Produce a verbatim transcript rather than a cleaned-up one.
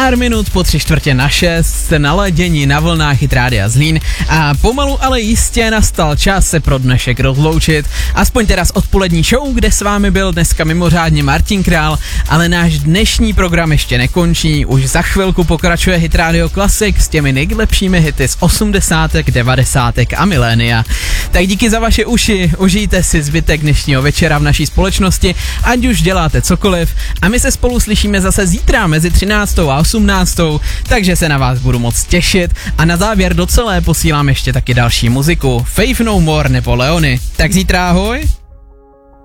Pár minut po tři čtvrtě na šest, naladění na vlnách Hit Rádia Zlín a pomalu ale jistě nastal čas se pro dnešek rozloučit. Aspoň teda z odpolední show, kde s vámi byl dneska mimořádně Martin Král, ale náš dnešní program ještě nekončí, už za chvilku pokračuje Hit Radio Classic s těmi nejlepšími hity z osmdesátek, devadesátek a milénia. Tak díky za vaše uši, užijte si zbytek dnešního večera v naší společnosti, ať už děláte cokoliv, a my se spolu slyšíme zase zítra mezi třináctou a osmnáctou, takže se na vás budu moc těšit a na závěr do celé posílám ještě taky další muziku, Faith No More nebo Leony. Tak zítra ahoj!